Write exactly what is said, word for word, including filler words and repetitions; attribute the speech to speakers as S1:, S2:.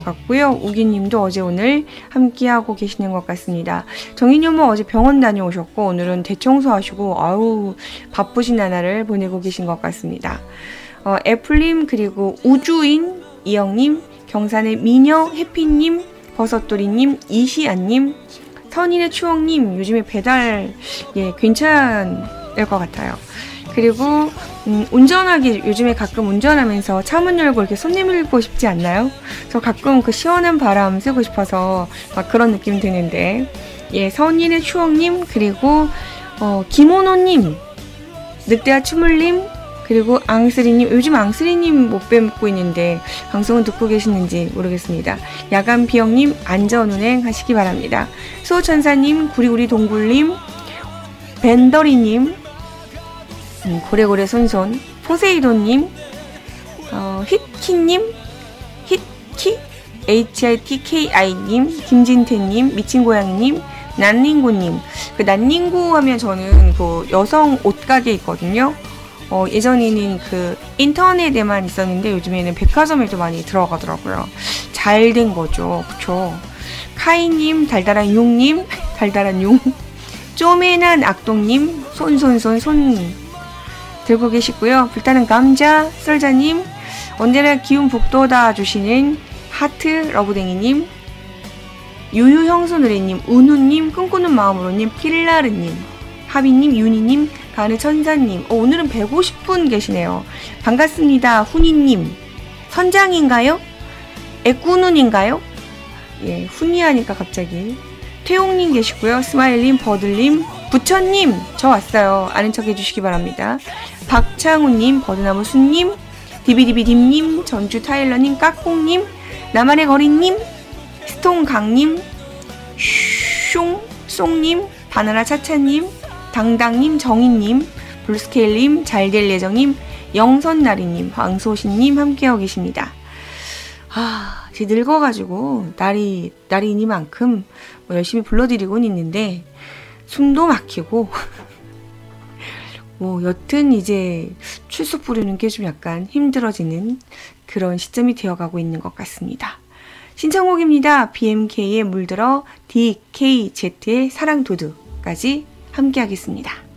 S1: 같고요. 우기님도 어제 오늘 함께하고 계시는 것 같습니다. 정인님은 어제 병원 다녀오셨고 오늘은 대청소하시고 아우 바쁘신 나날을 보내고 계신 것 같습니다. 어, 애플님 그리고 우주인 이영님, 경산의 미녀 해피님, 버섯돌이님, 이시안님, 선인의 추억님 요즘에 배달 예 괜찮을 것 같아요. 그리고 음, 운전하기 요즘에 가끔 운전하면서 차문 열고 이렇게 손 내밀고 싶지 않나요? 저 가끔 그 시원한 바람 쐬고 싶어서 막 그런 느낌 드는데 예 선인의 추억님 그리고 어, 김원호님, 늑대와 추물님 그리고 앙스리님 요즘 앙스리님 못 뵙고 있는데 방송은 듣고 계시는지 모르겠습니다. 야간 비영님 안전운행 하시기 바랍니다. 수호천사님 구리구리 동굴님 벤더리님 음, 고래고래 손손 포세이돈님 어, 히키님 히키 에이치아이티케이아이님 김진태님 미친고양이님 난닝구님 그 난닝구 하면 저는 그 여성 옷가게 있거든요. 어, 예전에는 그 인터넷에만 있었는데 요즘에는 백화점에도 많이 들어가더라고요. 잘 된 거죠. 그쵸? 카이님 달달한 용님 달달한 용 쪼매난 악동님 손손손 손 들고 계시고요. 불타는 감자 썰자님 언제나 기운 북돋아 주시는 하트 러브댕이님 유유형수누리님 은우님 꿈꾸는 마음으로님 필라르님 하비님 유니님 가은의 천사님 어, 오늘은 백오십 분 계시네요. 반갑습니다. 훈이님 선장인가요? 애꾸눈인가요? 예, 훈이하니까 갑자기 태용님 계시고요. 스마일님 버들님 부처님 저 왔어요. 아는 척 해주시기 바랍니다. 박창우님 버드나무 순님 디비디비딤님 전주 타일러님 까꿍님 나만의 거리님 스톤강님 숑 쏭님 바나나 차차님 당당님 정인님 블루스케일님 잘될 예정님 영선나리님 황소신님 함께하고 계십니다. 아, 이제 늙어가지고 날이 날이니만큼 뭐 열심히 불러드리곤 있는데 숨도 막히고 뭐 여튼 이제 출석 부르는 게 좀 약간 힘들어지는 그런 시점이 되어가고 있는 것 같습니다. 신청곡입니다. 비엠케이의 물들어 디케이제트의 사랑도두까지 함께 하겠습니다.